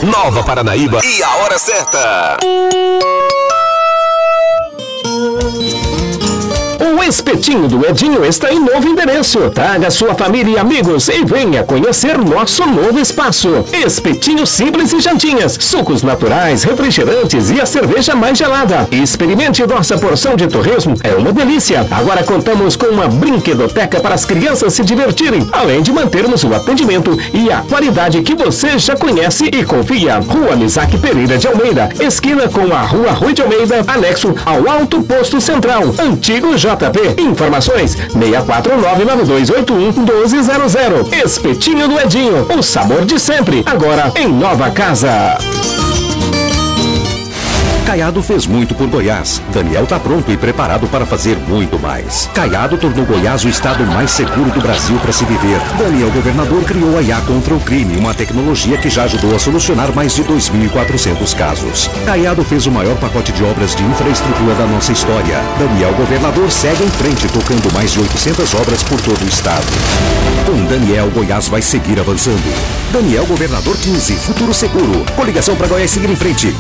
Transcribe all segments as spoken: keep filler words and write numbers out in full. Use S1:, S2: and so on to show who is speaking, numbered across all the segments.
S1: Nova Paranaíba e a hora certa. O Espetinho do Edinho está em novo endereço. Traga sua família e amigos e venha conhecer nosso novo espaço. Espetinho simples e jantinhas, sucos naturais, refrigerantes e a cerveja mais gelada. Experimente nossa porção de torresmo, é uma delícia. Agora contamos com uma brinquedoteca para as crianças se divertirem, além de mantermos o atendimento e a qualidade que você já conhece e confia. Rua Misaque Pereira de Almeida, esquina com a Rua Rui de Almeida, anexo ao Alto Posto Central, antigo J P. Informações seis quatro nove nove dois oito um um dois zero zero. Espetinho do Edinho, o sabor de sempre, agora em nova casa.
S2: Caiado fez muito por Goiás. Daniel está pronto e preparado para fazer muito mais. Caiado tornou Goiás o estado mais seguro do Brasil para se viver. Daniel Governador criou a I A contra o crime, uma tecnologia que já ajudou a solucionar mais de dois mil e quatrocentos casos. Caiado fez o maior pacote de obras de infraestrutura da nossa história. Daniel Governador segue em frente, tocando mais de oitocentas obras por todo o estado. Com Daniel, Goiás vai seguir avançando. Daniel Governador quinze, futuro seguro. Coligação para Goiás seguir em frente.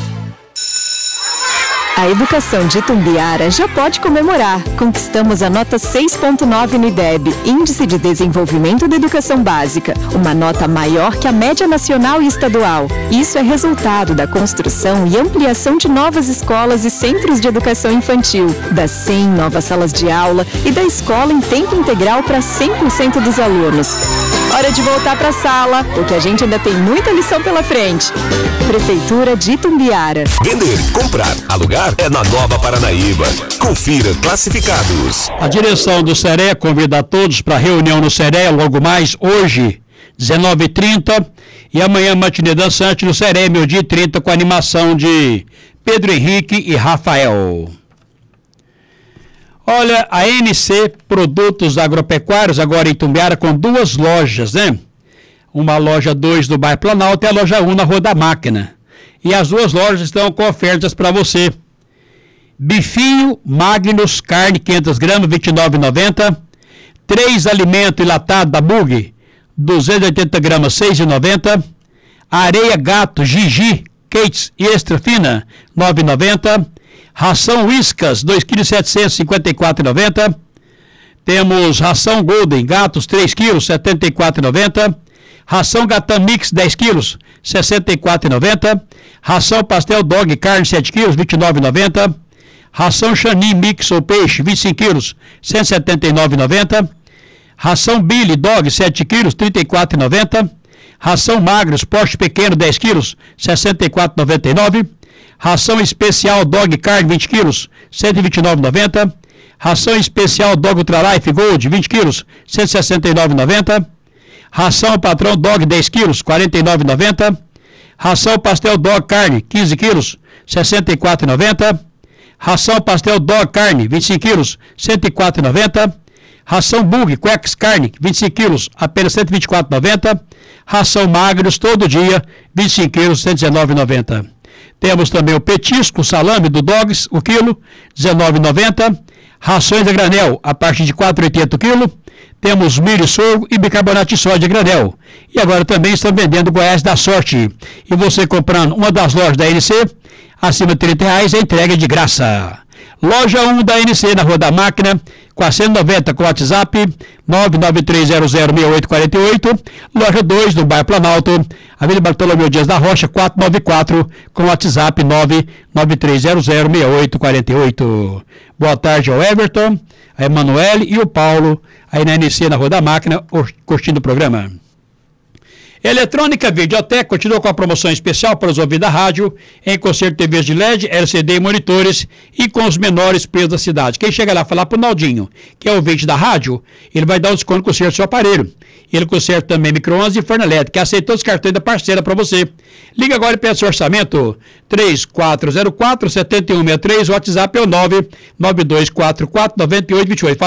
S3: A educação de Itumbiara já pode comemorar. Conquistamos a nota seis ponto nove no I D E B, Índice de Desenvolvimento da Educação Básica, uma nota maior que a média nacional e estadual. Isso é resultado da construção e ampliação de novas escolas e centros de educação infantil, das cem novas salas de aula e da escola em tempo integral para cem por cento dos alunos. Hora de voltar para a sala, porque a gente ainda tem muita lição pela frente. Prefeitura de Itumbiara.
S1: Vender, comprar, alugar é na Nova Paranaíba. Confira classificados.
S4: A direção do Seré convida a todos para a reunião no Seré logo mais hoje, dezenove e trinta, e amanhã matinê dançante no Seré, meio-dia e trinta, com a animação de Pedro Henrique e Rafael. Olha, a N C Produtos Agropecuários, agora em Itumbiara, com duas lojas, né? Uma loja dois do bairro Planalto e a loja um na Rua da Máquina. E as duas lojas estão com ofertas para você. Bifinho Magnus, carne quinhentas gramas, vinte e nove reais e noventa centavos. Três alimento enlatado da Bug, duzentas e oitenta gramas, seis reais e noventa centavos. Areia gato Gigi, Cates extra fina, nove reais e noventa centavos. Ração Whiskas, dois quilos setecentos e cinquenta e quatro reais e noventa centavos. Temos ração Golden, gatos, três quilos, setenta e quatro reais e noventa centavos. Ração Gatan Mix, dez quilos, sessenta e quatro reais e noventa centavos. Ração Pastel Dog, carne, sete quilos, vinte e nove reais e noventa centavos. Ração Chanin Mix ou Peixe, vinte e cinco quilos, cento e setenta e nove reais e noventa centavos. Ração Billy Dog, sete quilos, trinta e quatro reais e noventa centavos. Ração Magros, Poste Pequeno, dez quilos, sessenta e quatro reais e noventa e nove centavos. Ração Especial Dog Carne, vinte quilos, cento e vinte e nove reais e noventa centavos. Ração Especial Dog Ultralife Gold, vinte quilos, cento e sessenta e nove reais e noventa centavos. Ração Patrão Dog, dez quilos, quarenta e nove reais e noventa centavos. Ração Pastel Dog Carne, quinze quilos, sessenta e quatro reais e noventa centavos. Ração Pastel Dog Carne, vinte e cinco quilos, cento e quatro reais e noventa centavos. Ração Bug Quex Carne, vinte e cinco quilos, apenas cento e vinte e quatro reais e noventa centavos. Ração Magros, todo dia, vinte e cinco quilos, cento e dezenove reais e noventa centavos. Temos também o petisco, salame do Dogs, o quilo, dezenove reais e noventa centavos. Rações a granel, a partir de quatro reais e oitenta centavos o quilo. Temos milho, sorgo e bicarbonato de sódio a granel. E agora também estão vendendo Goiás da Sorte. E você comprando uma das lojas da N C, acima de trinta reais, a entrega é de graça. Loja um da N C, na Rua da Máquina, quatrocentos e noventa, com WhatsApp nove nove três zero zero seis oito quatro oito. Loja dois, no bairro Planalto, Avenida Bartolomeu Dias da Rocha, quatrocentos e noventa e quatro, com WhatsApp nove nove três zero zero seis oito quatro oito. Boa tarde ao Everton, a Emanuele e o Paulo, aí na N C, na Rua da Máquina, curtindo o programa. Eletrônica Videoteca continua com a promoção especial para os ouvintes da rádio, em concerto de T Vs de L E D, L C D e monitores, e com os menores preços da cidade. Quem chega lá falar para o Naldinho, que é ouvinte da rádio, ele vai dar um desconto no conserto do seu aparelho. Ele conserta também micro-ondas e forno elétrico, que aceitou os cartões da parceira para você. Liga agora e peça o orçamento três quatro zero quatro, sete um seis três, o WhatsApp é o nove nove dois quatro quatro, nove oito dois oito.